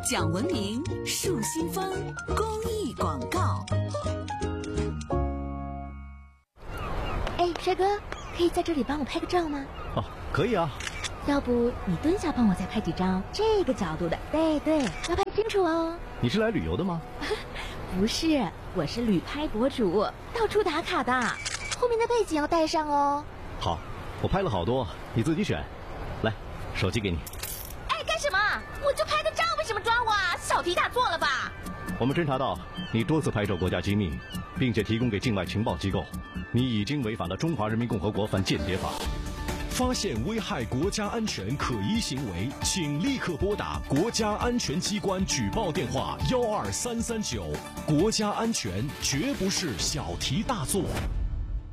讲文明树新风公益广告。 哎，帅哥，可以在这里帮我拍个照吗？ 哦，可以啊。 要不你蹲下帮我再拍几张这个角度的。对，要拍清楚哦。 你是来旅游的吗？ 不是，我是旅拍博主，到处打卡的。后面的背景要带上哦。 好，我拍了好多，你自己选。来，手机给你。 哎，干什么？我就拍个照，为什么抓我啊？小题大做了吧？ 我们侦查到你多次拍摄国家机密，并且提供给境外情报机构，你已经违反了《中华人民共和国反间谍法》。 发现危害国家安全可疑行为，请立刻拨打国家安全机关举报电话12339。国家安全绝不是小题大做。